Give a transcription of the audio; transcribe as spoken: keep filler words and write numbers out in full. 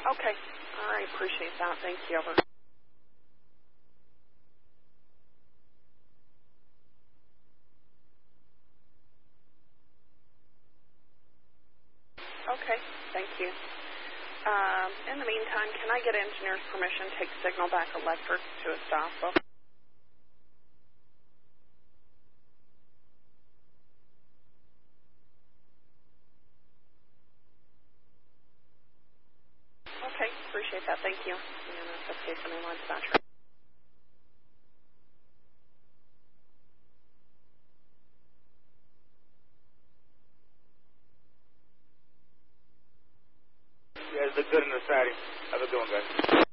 Okay. All right. Appreciate that. Thank you. Over. Okay. Thank you. Um, in the meantime, can I get engineer's permission to take signal back electric to a stop? Over. Okay. Appreciate that. Thank you. And that's okay for me. Line dispatcher. You guys look good in the siding. Have a good one, guys.